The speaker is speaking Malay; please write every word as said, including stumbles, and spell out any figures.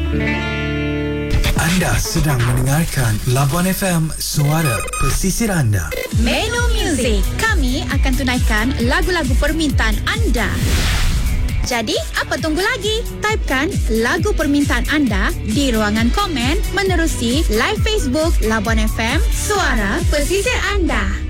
Anda sedang mendengarkan Labuan F M, suara pesisir anda. Menu Music. Kami akan tunaikan lagu-lagu permintaan anda. Jadi, apa tunggu lagi? Typekan lagu permintaan anda di ruangan komen menerusi live Facebook Labuan F M, suara pesisir anda.